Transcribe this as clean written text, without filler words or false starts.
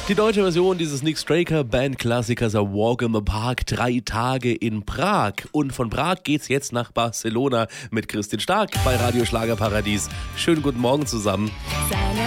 Die deutsche Version dieses Nick Straker Bandklassikers A Walk in the Park, 3 Tage in Prag. Und von Prag geht's jetzt nach Barcelona mit Christin Stark bei Radio Schlagerparadies. Schönen guten Morgen zusammen.